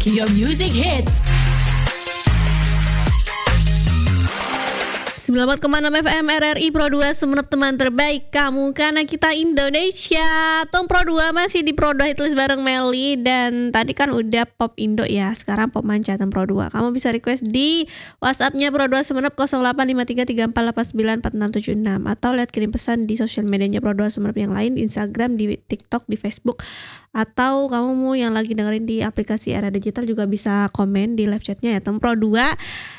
Your music hits. 94,6 FM RRI Pro 2 Sumenep, teman terbaik kamu karena kita Indonesia. Tom Pro 2 masih di Pro 2 Hitlist bareng Meli. Dan tadi kan udah pop Indo ya, sekarang pop manca Tom Pro 2. Kamu bisa request di WhatsAppnya Pro 2 Sumenep 085334494676 atau lihat kirim pesan di sosial medianya Pro 2 Sumenep yang lain, di Instagram, di TikTok, di Facebook. Atau kamu mau yang lagi dengerin di aplikasi Era Digital juga bisa komen di live chatnya ya Tom Pro 2.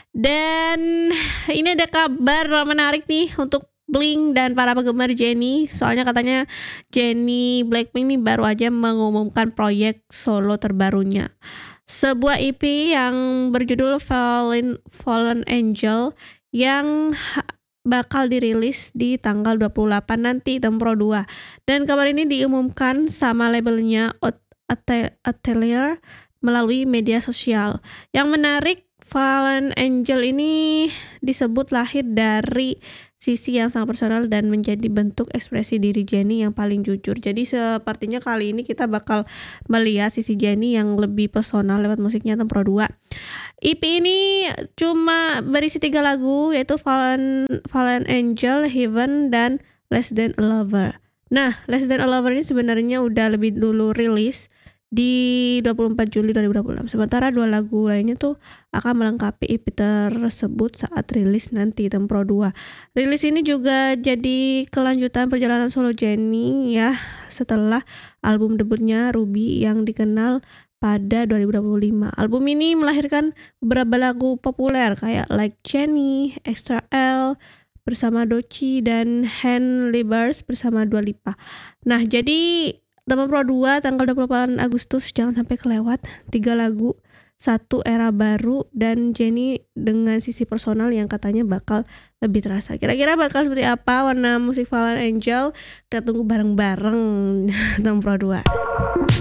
Dan ini ada kabar menarik nih untuk Blink dan para penggemar Jennie. Soalnya katanya Jennie Blackpink nih baru aja mengumumkan proyek solo terbarunya, sebuah EP yang berjudul Fallen Angel yang bakal dirilis di tanggal 28 nanti Tom Pro 2. Dan kabar ini diumumkan sama labelnya Atelier melalui media sosial. Yang menarik, Fallen Angel ini disebut lahir dari sisi yang sangat personal dan menjadi bentuk ekspresi diri Jennie yang paling jujur. Jadi sepertinya kali ini kita bakal melihat sisi Jennie yang lebih personal lewat musiknya Tom Pro 2. EP ini cuma berisi 3 lagu, yaitu Fallen Angel, Heaven, dan Less Than a Lover. Nah, Less Than a Lover ini sebenarnya udah lebih dulu rilis di 24 Juli 2026. Sementara 2 lagu lainnya tuh akan melengkapi EP tersebut saat rilis nanti Tom Pro 2. Rilis ini juga jadi kelanjutan perjalanan solo Jennie ya, setelah album debutnya Ruby yang dikenal pada 2025. Album ini melahirkan beberapa lagu populer kayak Like Jennie, Extra L bersama Doechii, dan Hand Libers bersama Dua Lipa. Nah, jadi Tom Pro 2 tanggal 28 Agustus, jangan sampai kelewat. 3 lagu, 1 era baru, dan Jennie dengan sisi personal yang katanya bakal lebih terasa. Kira-kira bakal seperti apa warna musik Fallen Angel? Kita tunggu bareng-bareng Tom Pro 2.